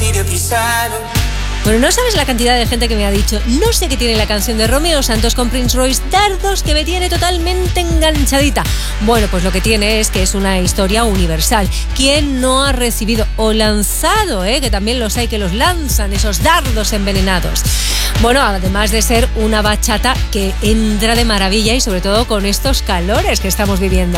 Bueno, no sabes la cantidad de gente que me ha dicho, no sé qué tiene la canción de Romeo Santos con Prince Royce, Dardos, que me tiene totalmente enganchadita. Bueno, pues lo que tiene es que es una historia universal. ¿Quién no ha recibido o lanzado, que también los hay que los lanzan, esos dardos envenenados? Bueno, además de ser una bachata que entra de maravilla y sobre todo con estos calores que estamos viviendo.